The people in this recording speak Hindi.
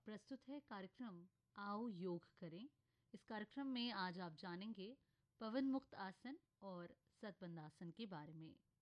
प्रस्तुत है कार्यक्रम आओ योग करें। इस कार्यक्रम में आज आप जानेंगे पवन मुक्त आसन और सतबंध आसन के बारे में।